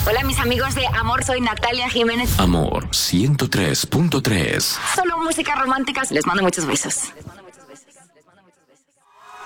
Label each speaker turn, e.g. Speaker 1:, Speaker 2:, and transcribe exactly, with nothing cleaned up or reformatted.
Speaker 1: Hola, mis amigos de Amor, soy Natalia Jiménez.
Speaker 2: Amor ciento tres punto tres.
Speaker 1: Solo música romántica. Les mando muchos besos.